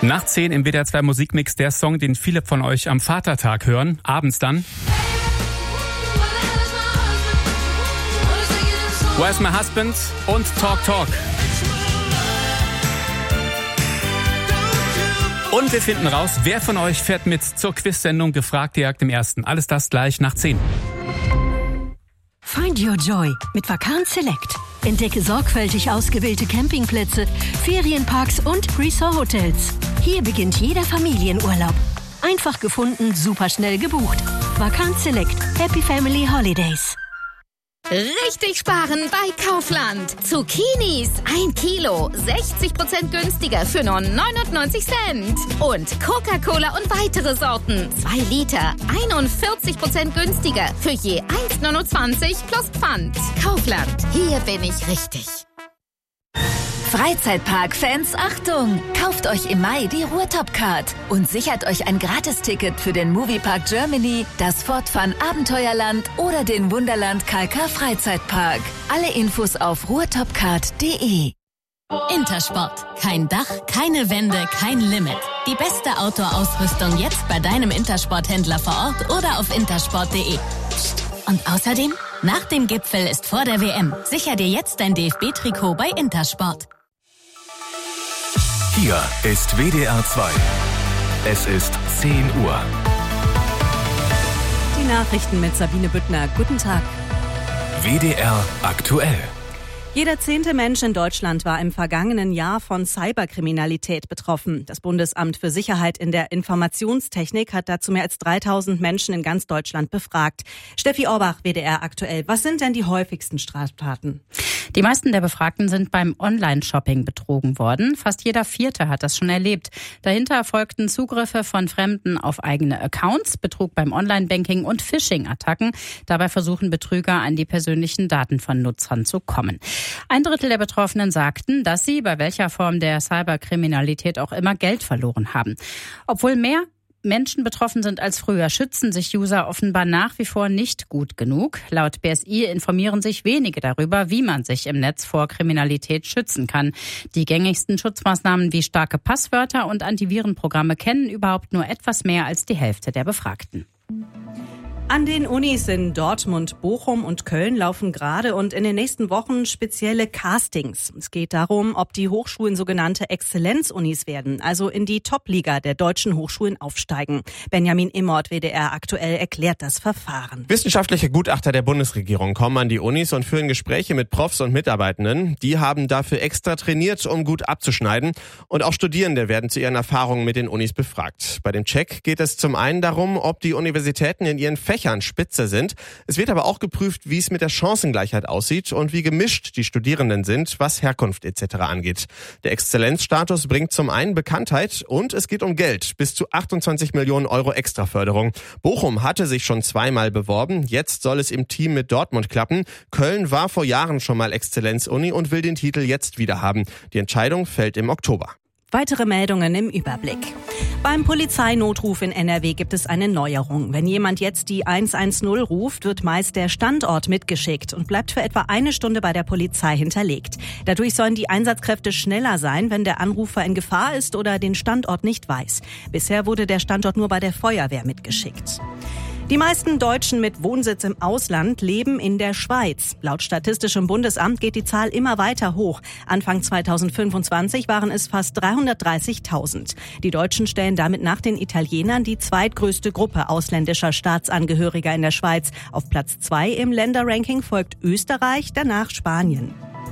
Nach 10 im WDR 2 Musikmix der Song, den viele von euch am Vatertag hören. Abends dann Where's My Husband und Talk Talk. Und wir finden raus, wer von euch fährt mit zur Quiz-Sendung Gefragte Jagd im Ersten. Alles das gleich nach 10. Find your joy mit Vacanz Select. Entdecke sorgfältig ausgewählte Campingplätze, Ferienparks und Resort-Hotels. Hier beginnt jeder Familienurlaub. Einfach gefunden, superschnell gebucht. Vacanz Select. Happy Family Holidays. Richtig sparen bei Kaufland. Zucchinis 1 Kilo, 60% günstiger für nur 99 Cent. Und Coca-Cola und weitere Sorten, 2 Liter, 41% günstiger für je 1,29 plus Pfand. Kaufland, hier bin ich richtig. Freizeitpark-Fans, Achtung! Kauft euch im Mai die Ruhrtop-Card und sichert euch ein Gratisticket für den Moviepark Germany, das Fort Fun Abenteuerland oder den Wunderland Kalkar Freizeitpark. Alle Infos auf ruhrtopcard.de. Intersport. Kein Dach, keine Wände, kein Limit. Die beste Outdoor-Ausrüstung jetzt bei deinem Intersport-Händler vor Ort oder auf intersport.de. Und außerdem, nach dem Gipfel ist vor der WM. Sicher dir jetzt dein DFB-Trikot bei Intersport. Hier ist WDR 2. Es ist 10 Uhr. Die Nachrichten mit Sabine Büttner. Guten Tag. WDR aktuell. Jeder 10. Mensch in Deutschland war im vergangenen Jahr von Cyberkriminalität betroffen. Das Bundesamt für Sicherheit in der Informationstechnik hat dazu mehr als 3000 Menschen in ganz Deutschland befragt. Steffi Orbach, WDR aktuell. Was sind denn die häufigsten Straftaten? Die meisten der Befragten sind beim Online-Shopping betrogen worden. Fast jeder 4. hat das schon erlebt. Dahinter erfolgten Zugriffe von Fremden auf eigene Accounts, Betrug beim Online-Banking und Phishing-Attacken. Dabei versuchen Betrüger, an die persönlichen Daten von Nutzern zu kommen. 1/3 der Betroffenen sagten, dass sie bei welcher Form der Cyberkriminalität auch immer Geld verloren haben. Obwohl mehr Menschen betroffen sind als früher, schützen sich User offenbar nach wie vor nicht gut genug. Laut BSI informieren sich wenige darüber, wie man sich im Netz vor Kriminalität schützen kann. Die gängigsten Schutzmaßnahmen wie starke Passwörter und Antivirenprogramme kennen überhaupt nur etwas mehr als die Hälfte der Befragten. An den Unis in Dortmund, Bochum und Köln laufen gerade und in den nächsten Wochen spezielle Castings. Es geht darum, ob die Hochschulen sogenannte Exzellenzunis werden, also in die Top-Liga der deutschen Hochschulen aufsteigen. Benjamin Immort, WDR aktuell, erklärt das Verfahren. Wissenschaftliche Gutachter der Bundesregierung kommen an die Unis und führen Gespräche mit Profs und Mitarbeitenden. Die haben dafür extra trainiert, um gut abzuschneiden. Und auch Studierende werden zu ihren Erfahrungen mit den Unis befragt. Bei dem Check geht es zum einen darum, ob die Universitäten in ihren Fächern spitze sind. Es wird aber auch geprüft, wie es mit der Chancengleichheit aussieht und wie gemischt die Studierenden sind, was Herkunft etc. angeht. Der Exzellenzstatus bringt zum einen Bekanntheit und es geht um Geld. Bis zu 28 Millionen Euro Extraförderung. Bochum hatte sich schon 2-mal beworben. Jetzt soll es im Team mit Dortmund klappen. Köln war vor Jahren schon mal Exzellenzuni und will den Titel jetzt wieder haben. Die Entscheidung fällt im Oktober. Weitere Meldungen im Überblick. Beim Polizeinotruf in NRW gibt es eine Neuerung. Wenn jemand jetzt die 110 ruft, wird meist der Standort mitgeschickt und bleibt für etwa 1 Stunde bei der Polizei hinterlegt. Dadurch sollen die Einsatzkräfte schneller sein, wenn der Anrufer in Gefahr ist oder den Standort nicht weiß. Bisher wurde der Standort nur bei der Feuerwehr mitgeschickt. Die meisten Deutschen mit Wohnsitz im Ausland leben in der Schweiz. Laut Statistischem Bundesamt geht die Zahl immer weiter hoch. Anfang 2025 waren es fast 330.000. Die Deutschen stellen damit nach den Italienern die zweitgrößte Gruppe ausländischer Staatsangehöriger in der Schweiz. Auf Platz 2 im Länderranking folgt Österreich, danach Spanien.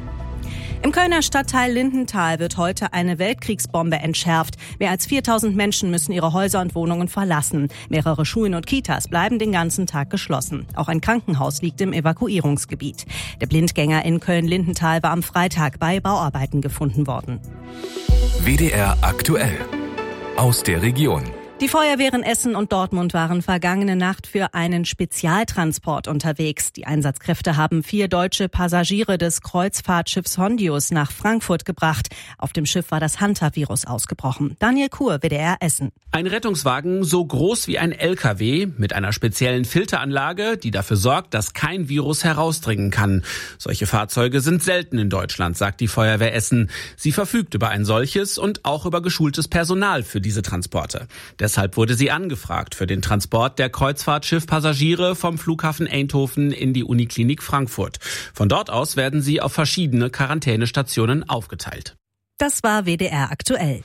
Im Kölner Stadtteil Lindenthal wird heute eine Weltkriegsbombe entschärft. Mehr als 4.000 Menschen müssen ihre Häuser und Wohnungen verlassen. Mehrere Schulen und Kitas bleiben den ganzen Tag geschlossen. Auch ein Krankenhaus liegt im Evakuierungsgebiet. Der Blindgänger in Köln-Lindenthal war am Freitag bei Bauarbeiten gefunden worden. WDR aktuell. Aus der Region. Die Feuerwehren Essen und Dortmund waren vergangene Nacht für einen Spezialtransport unterwegs. Die Einsatzkräfte haben 4 deutsche Passagiere des Kreuzfahrtschiffs Hondius nach Frankfurt gebracht. Auf dem Schiff war das Hantavirus ausgebrochen. Daniel Kur, WDR Essen. Ein Rettungswagen so groß wie ein LKW mit einer speziellen Filteranlage, die dafür sorgt, dass kein Virus herausdringen kann. Solche Fahrzeuge sind selten in Deutschland, sagt die Feuerwehr Essen. Sie verfügt über ein solches und auch über geschultes Personal für diese Transporte. Deshalb wurde sie angefragt für den Transport der Kreuzfahrtschiffpassagiere vom Flughafen Eindhoven in die Uniklinik Frankfurt. Von dort aus werden sie auf verschiedene Quarantänestationen aufgeteilt. Das war WDR aktuell.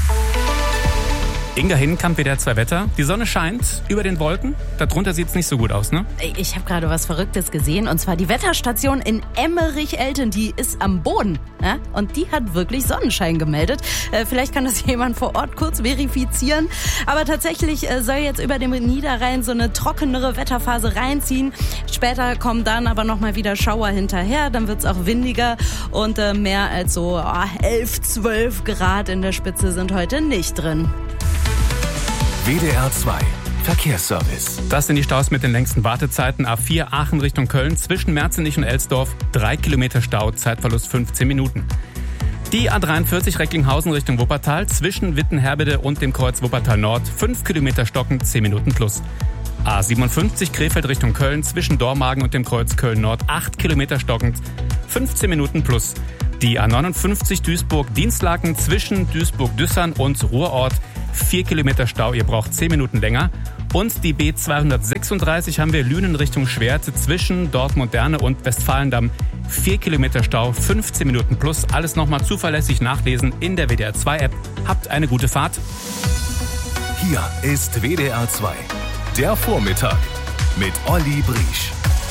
Inga Hinkamp, WDR 2 Wetter. Die Sonne scheint über den Wolken. Darunter sieht's nicht so gut aus, ne? Ich habe gerade was Verrücktes gesehen. Und zwar die Wetterstation in Emmerich-Elten. Die ist am Boden. Ja? Und die hat wirklich Sonnenschein gemeldet. Vielleicht kann das jemand vor Ort kurz verifizieren. Aber tatsächlich soll jetzt über dem Niederrhein so eine trockenere Wetterphase reinziehen. Später kommen dann aber nochmal wieder Schauer hinterher. Dann wird's auch windiger. Und mehr als so 11, 12 Grad in der Spitze sind heute nicht drin. WDR 2 Verkehrsservice. Das sind die Staus mit den längsten Wartezeiten. A4 Aachen Richtung Köln zwischen Merzenich und Elsdorf. 3 Kilometer Stau, Zeitverlust 15 Minuten. Die A43 Recklinghausen Richtung Wuppertal zwischen Wittenherbede und dem Kreuz Wuppertal Nord. 5 Kilometer stocken, 10 Minuten plus. A57 Krefeld Richtung Köln zwischen Dormagen und dem Kreuz Köln Nord. 8 Kilometer stockend, 15 Minuten plus. Die A59 Duisburg-Dienstlaken zwischen Duisburg-Düssern und Ruhrort. 4 Kilometer Stau, ihr braucht 10 Minuten länger. Und die B236 haben wir Lünen Richtung Schwerte zwischen Dortmund-Derne und Westfalendamm. 4 Kilometer Stau, 15 Minuten plus. Alles nochmal zuverlässig nachlesen in der WDR 2 App. Habt eine gute Fahrt. Hier ist WDR 2, der Vormittag mit Olli Briesch.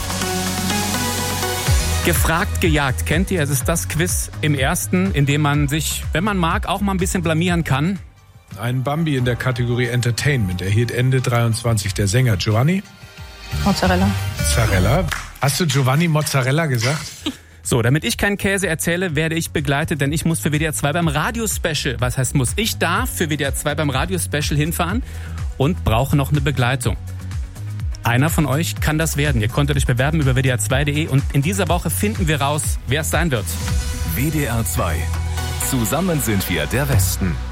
Gefragt, gejagt. Kennt ihr? Es ist das Quiz im Ersten, in dem man sich, wenn man mag, auch mal ein bisschen blamieren kann. Ein Bambi in der Kategorie Entertainment erhielt Ende 23 der Sänger Giovanni Mozzarella. Hast du Giovanni Mozzarella gesagt? So, damit ich keinen Käse erzähle, werde ich begleitet, denn ich muss für WDR 2 beim Radio-Special, was heißt muss, ich darf für WDR 2 beim Radio-Special hinfahren und brauche noch eine Begleitung. Einer von euch kann das werden. Ihr konntet euch bewerben über WDR2.de und in dieser Woche finden wir raus, wer es sein wird. WDR 2. Zusammen sind wir der Westen.